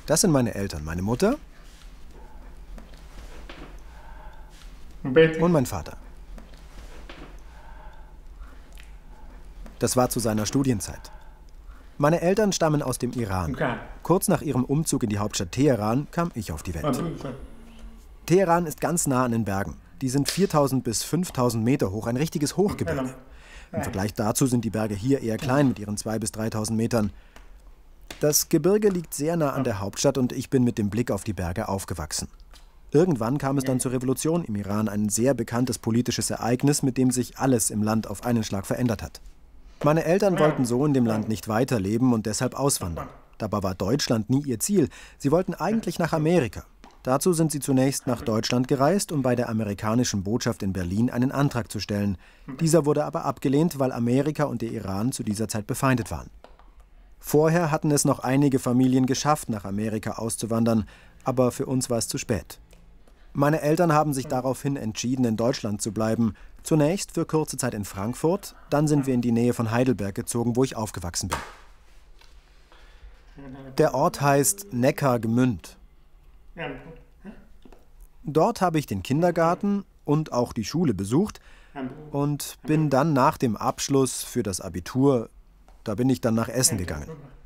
Das sind meine Eltern, meine Mutter und mein Vater. Das war zu seiner Studienzeit. Meine Eltern stammen aus dem Iran. Kurz nach ihrem Umzug in die Hauptstadt Teheran kam ich auf die Welt. Teheran ist ganz nah an den Bergen. Die sind 4.000 bis 5.000 Meter hoch, ein richtiges Hochgebirge. Im Vergleich dazu sind die Berge hier eher klein mit ihren 2.000 bis 3.000 Metern. Das Gebirge liegt sehr nah an der Hauptstadt und ich bin mit dem Blick auf die Berge aufgewachsen. Irgendwann kam es dann zur Revolution im Iran, ein sehr bekanntes politisches Ereignis, mit dem sich alles im Land auf einen Schlag verändert hat. Meine Eltern wollten so in dem Land nicht weiterleben und deshalb auswandern. Dabei war Deutschland nie ihr Ziel. Sie wollten eigentlich nach Amerika. Dazu sind sie zunächst nach Deutschland gereist, um bei der amerikanischen Botschaft in Berlin einen Antrag zu stellen. Dieser wurde aber abgelehnt, weil Amerika und der Iran zu dieser Zeit befeindet waren. Vorher hatten es noch einige Familien geschafft, nach Amerika auszuwandern, aber für uns war es zu spät. Meine Eltern haben sich daraufhin entschieden, in Deutschland zu bleiben. Zunächst für kurze Zeit in Frankfurt, dann sind wir in die Nähe von Heidelberg gezogen, wo ich aufgewachsen bin. Der Ort heißt Neckargemünd. Dort habe ich den Kindergarten und auch die Schule besucht und bin dann nach dem Abschluss für das Abitur, da bin ich dann nach Essen gegangen.